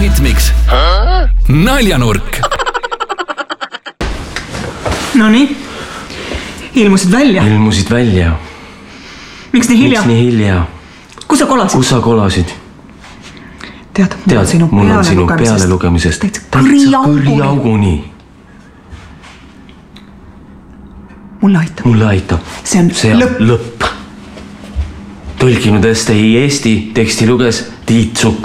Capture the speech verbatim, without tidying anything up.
ritmiks Naljanurk. Nonii, ilmusid välja. Ilmusid välja. Miks nii hilja? Miks nii hilja? Kus sa kolasid? Kus sa kolasid? Tead, mul Tead, on sinu mul on peale sinu lugemisest. peale lugemisest. Täitsa kõriauguni. kõriauguni. Mulle aitab. Mulle aitab. See on See lõpp. lõpp. Tõlkinud Eesti, Eesti teksti luges Tiit Sukk.